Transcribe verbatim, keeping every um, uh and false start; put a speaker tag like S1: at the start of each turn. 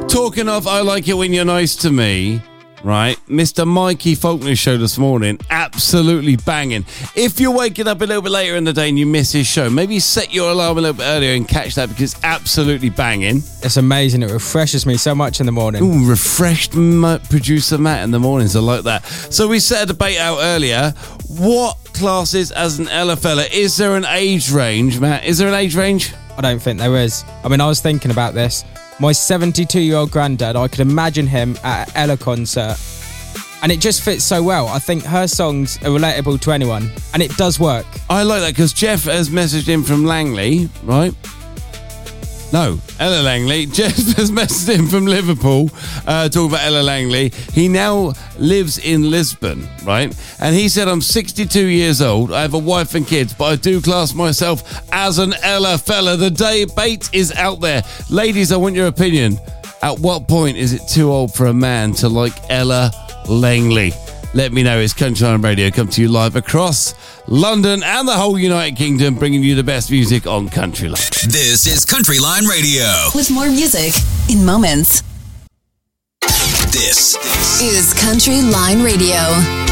S1: Talking of I Like It When You're Nice to Me, right? Mister Mikey Faulkner's show this morning, absolutely banging. If you're waking up a little bit later in the day and you miss his show, maybe set your alarm a little bit earlier and catch that because it's absolutely banging.
S2: It's amazing. It refreshes me so much in the morning.
S1: Ooh, refreshed m- producer Matt in the mornings. I like that. So we set a debate out earlier. What classes as an Ella fella? Is there an age range, Matt? Is there an age range?
S2: I don't think there is. I mean, I was thinking about this. My seventy-two-year-old granddad, I could imagine him at an Ella concert. And it just fits so well. I think her songs are relatable to anyone. And it does work.
S1: I like that because Jeff has messaged in from Langley, right? No, Ella Langley. Jeff has messaged in from Liverpool, uh, talking about Ella Langley. He now lives in Lisbon, right? And he said, I'm sixty-two years old. I have a wife and kids, but I do class myself as an Ella fella. The debate is out there. Ladies, I want your opinion. At what point is it too old for a man to like Ella Langley? Let me know. It's Country Line Radio. Come to you live across London and the whole United Kingdom, bringing you the best music on Country Line.
S3: This is Country Line Radio.
S4: With more music in moments.
S3: This
S4: is Country Line Radio.